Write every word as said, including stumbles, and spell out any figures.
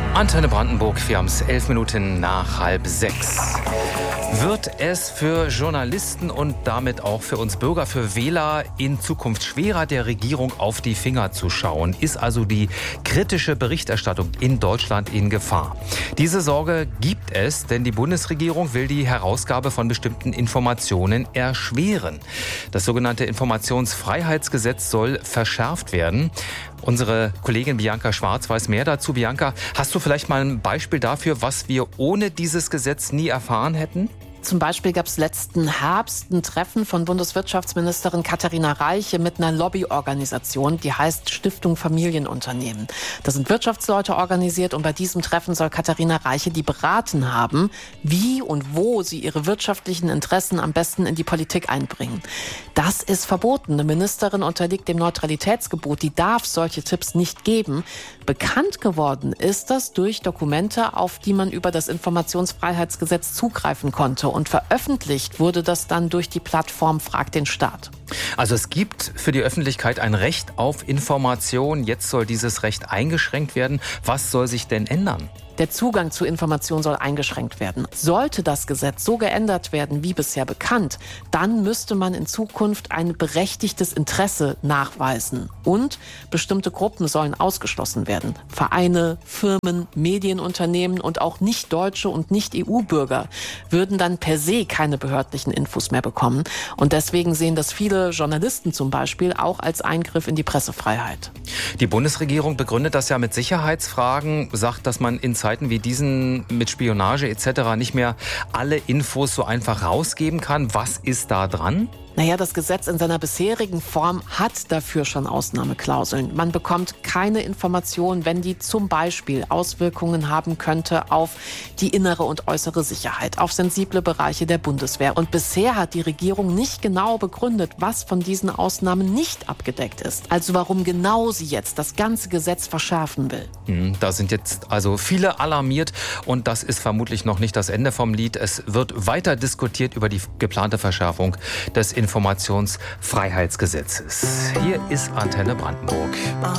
Antenne Brandenburg, wir haben es elf Minuten nach halb sechs. Wird es für Journalisten und damit auch für uns Bürger, für Wähler in Zukunft schwerer, der Regierung auf die Finger zu schauen? Ist also die kritische Berichterstattung in Deutschland in Gefahr? Diese Sorge gibt es, denn die Bundesregierung will die Herausgabe von bestimmten Informationen erschweren. Das sogenannte Informationsfreiheitsgesetz soll verschärft werden. Unsere Kollegin Bianca Schwarz weiß mehr dazu. Bianca, hast du vielleicht mal ein Beispiel dafür, was wir ohne dieses Gesetz nie erfahren hätten? Zum Beispiel gab es letzten Herbst ein Treffen von Bundeswirtschaftsministerin Katharina Reiche mit einer Lobbyorganisation, die heißt Stiftung Familienunternehmen. Da sind Wirtschaftsleute organisiert und bei diesem Treffen soll Katharina Reiche die beraten haben, wie und wo sie ihre wirtschaftlichen Interessen am besten in die Politik einbringen. Das ist verboten. Eine Ministerin unterliegt dem Neutralitätsgebot, die darf solche Tipps nicht geben. Bekannt geworden ist das durch Dokumente, auf die man über das Informationsfreiheitsgesetz zugreifen konnte. Und veröffentlicht wurde das dann durch die Plattform Frag den Staat. Also es gibt für die Öffentlichkeit ein Recht auf Information. Jetzt soll dieses Recht eingeschränkt werden. Was soll sich denn ändern? Der Zugang zu Informationen soll eingeschränkt werden. Sollte das Gesetz so geändert werden wie bisher bekannt, dann müsste man in Zukunft ein berechtigtes Interesse nachweisen. Und bestimmte Gruppen sollen ausgeschlossen werden. Vereine, Firmen, Medienunternehmen und auch Nicht-Deutsche und Nicht-E U-Bürger würden dann per se keine behördlichen Infos mehr bekommen. Und deswegen sehen das viele Journalisten zum Beispiel auch als Eingriff in die Pressefreiheit. Die Bundesregierung begründet das ja mit Sicherheitsfragen, sagt, dass man in Zeiten wie diesen mit Spionage et cetera nicht mehr alle Infos so einfach rausgeben kann. Was ist da dran? Naja, das Gesetz in seiner bisherigen Form hat dafür schon Ausnahmeklauseln. Man bekommt keine Information, wenn die zum Beispiel Auswirkungen haben könnte auf die innere und äußere Sicherheit, auf sensible Bereiche der Bundeswehr. Und bisher hat die Regierung nicht genau begründet, was von diesen Ausnahmen nicht abgedeckt ist. Also warum genau sie jetzt das ganze Gesetz verschärfen will. Da sind jetzt also viele alarmiert und das ist vermutlich noch nicht das Ende vom Lied. Es wird weiter diskutiert über die geplante Verschärfung des Informationsfreiheitsgesetzes. Hier ist Antenne Brandenburg.